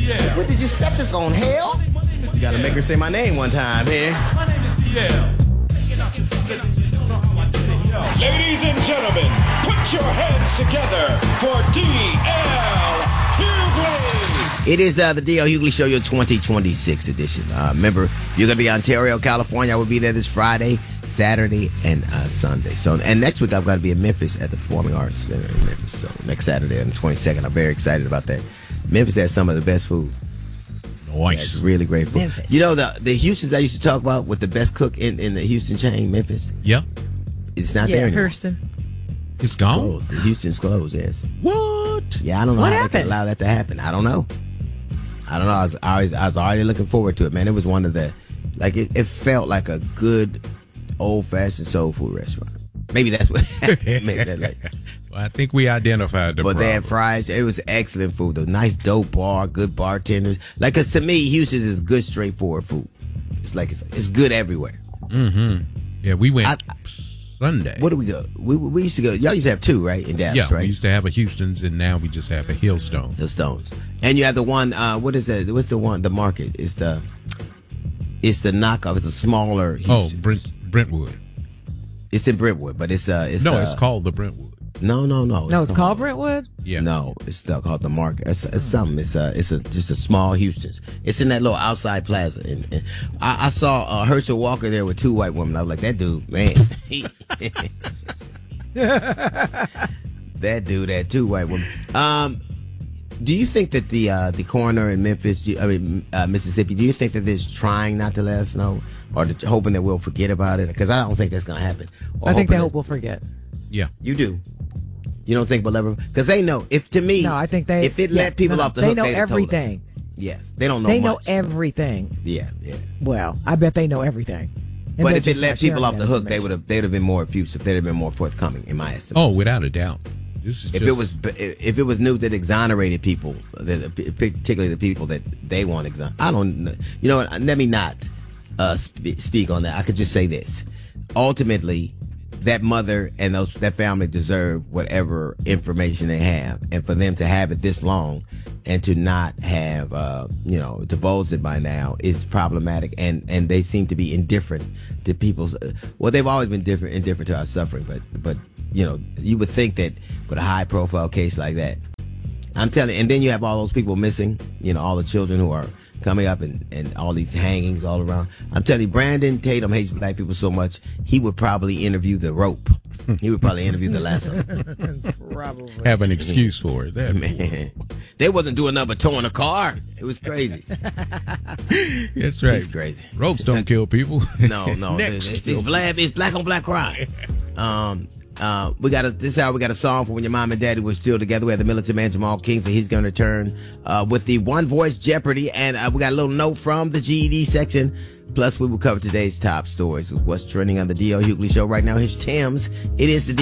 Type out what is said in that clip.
What did you set this on, hell? You gotta make her say my name one time here. My name is DL. Ladies and gentlemen, put your hands together for D.L. Hughley. It is the D.L. Hughley Show, your 2026 edition. Remember, you're going to be in Ontario, California. I will be there this Friday, Saturday, and Sunday. So, and next week, I've got to be in Memphis at the Performing Arts Center in Memphis. So next Saturday on the 22nd. I'm very excited about that. Memphis has some of the best food. Nice. Really great food. Memphis. You know, the Houstons I used to talk about with the best cook in the Houston chain, Memphis? Yeah. It's not there anymore. Hurston. It's gone? Closed. The Houston's closed, yes. What? Yeah, I don't know What how they happened? can allow that to happen. I don't know. I was already looking forward to it, man. It was one of the, like, it felt like a good old-fashioned soul food restaurant. Maybe that's what happened. Maybe that's like, Well, I think we identified the but they had problem. fries. It was excellent food. The nice dope bar, good bartenders. Like, cause to me, Houston's is good, straightforward food. It's like it's good everywhere. Yeah, we went Sunday. Where do we go? We used to go. Y'all used to have two, right, in Dallas, Yeah, right? we used to have a Houston's, and now we just have a Hillstone. The Stones. And you have the one. What is that? What's the one? The Market. It's the knockoff. It's a smaller Houston. Oh, Brentwood. It's in Brentwood, but it's It's called the Brentwood. No. No, it's called Brentwood? Yeah. No, it's called the Market. It's something. It's just a small Houston's. It's in that little outside plaza. And I saw Herschel Walker there with two white women. I was like, that dude, man. That dude had two white women. Do you think that the coroner in Memphis, Mississippi, do you think that they're trying not to let us know, or hoping that we'll forget about it? Because I don't think that's going to happen. Or I think they hoping hope we'll forget. Yeah. you do. You don't think we'll ever? Because they know. If to me, No, I think they. If it let people off the hook, they know they'd have told us. everything. Yes, they don't know. They know much. everything. Yeah. Well, I bet they know everything. And But they're if it just let not people sharing off the that hook, information. they'd have been more effusive. They'd have been more forthcoming, in my estimation. Oh, without a doubt. This is If it was news that exonerated people, particularly the people that they want exonerate, I don't. You know what? Let me not speak on that. I could just say this: ultimately, that mother and that family deserve whatever information they have, and for them to have it this long and to not have divulged it by now is problematic, and they seem to be indifferent to people's. Well, they've always been indifferent to our suffering, but. You would think that with a high profile case like that, I'm telling you, and then you have all those people missing, all the children who are coming up and all these hangings all around. I'm telling you, Brandon Tatum hates black people so much, he would probably interview the rope. He would probably interview the lasso. Probably. have an excuse for it. That Man, they wasn't doing nothing but towing a car. It was crazy. That's right. It's crazy. Ropes don't kill people. No, Necks it's kill black on black crime. This hour we got a song for when your mom and daddy were still together. We have the militant man Jamal Kingsley. He's going to return with the One Voice Jeopardy, and we got a little note from the GED section. Plus, we will cover today's top stories. What's trending on the D.L. Hughley Show right now? Here's Tim's. It is the